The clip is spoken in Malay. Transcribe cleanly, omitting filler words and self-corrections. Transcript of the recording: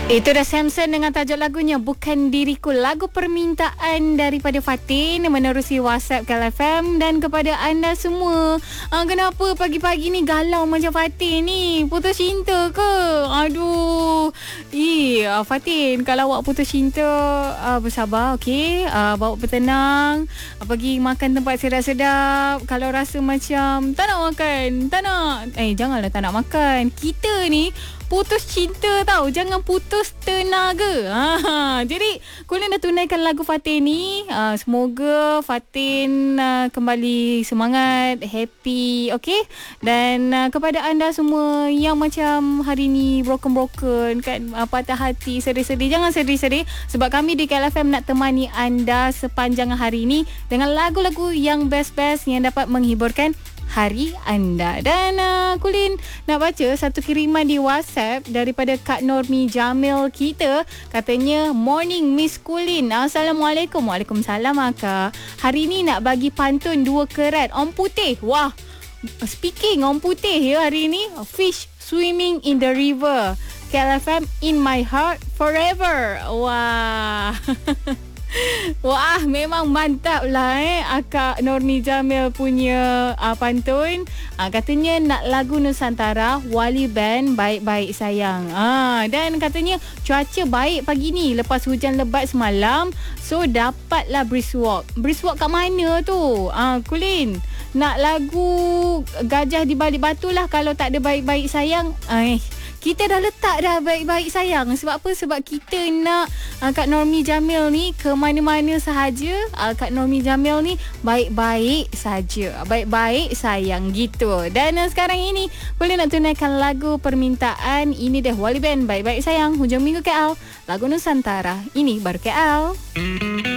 Itu dah Samson dengan tajuk lagunya Bukan Diriku, lagu permintaan daripada Fatin menerusi WhatsApp KLFM. Dan kepada anda semua, kenapa pagi-pagi ni galau macam Fatin ni? Putus cinta ke? Aduh. Fatin, kalau awak putus cinta, bersabar, okey? Bawa bertenang, pergi makan tempat sedap-sedap. Kalau rasa macam tak nak makan, janganlah tak nak makan. Kita ni putus cinta tau, jangan putus tenaga. Jadi Kulin dah tunaikan lagu Fatin ni. Semoga Fatin kembali semangat, happy, okey. Dan kepada anda semua yang macam hari ni broken kan, patah hati, sedih-sedih, jangan sedih-sedih, sebab kami di KLFM nak temani anda sepanjang hari ni dengan lagu-lagu yang best-best yang dapat menghiburkan hari anda. Dan Kulin nak baca satu kiriman di WhatsApp daripada Kak Normi Jamil kita. Katanya, morning Miss Kulin. Assalamualaikum. Waalaikumsalam Akak. Hari ni nak bagi pantun 2 kerat Om Putih. Wah, speaking Om Putih ya hari ni. Fish swimming in the river. KLFM in my heart forever. Wah. Wah, memang mantap lah Akak Normi Jamil punya pantun. Katanya nak lagu Nusantara, Wali Band, Baik-Baik Sayang. Dan katanya cuaca baik pagi ni lepas hujan lebat semalam. So dapatlah brisk walk. Brisk walk kat mana tu? Kulin, nak lagu Gajah di Balik Batu lah kalau tak ada Baik-Baik Sayang. Kita dah letak dah Baik-Baik Sayang. Sebab apa? Sebab kita nak Kak Normi Jamil ni ke mana-mana sahaja. Kak Normi Jamil ni baik-baik saja, baik-baik sayang gitu. Dan sekarang ini boleh nak tunaikan lagu permintaan. Ini deh Wali Band, Baik-Baik Sayang. Hujung minggu KL, lagu Nusantara. Ini baru KL.